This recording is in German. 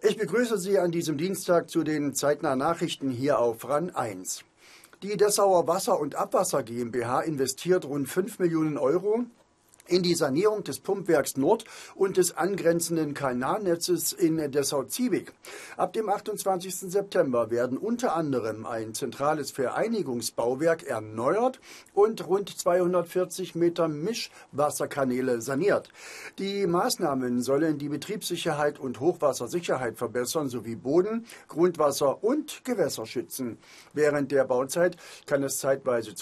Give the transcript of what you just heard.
Ich begrüße Sie an diesem Dienstag zu den zeitnahen Nachrichten hier auf RAN 1. Die Dessauer Wasser- und Abwasser GmbH investiert rund 5 Millionen Euro in die Sanierung des Pumpwerks Nord und des angrenzenden Kanalnetzes in Dessau-Ziebig. Ab dem 28. September werden unter anderem ein zentrales Vereinigungsbauwerk erneuert und rund 240 Meter Mischwasserkanäle saniert. Die Maßnahmen sollen die Betriebssicherheit und Hochwassersicherheit verbessern sowie Boden-, Grundwasser- und Gewässer schützen. Während der Bauzeit kann es zeitweise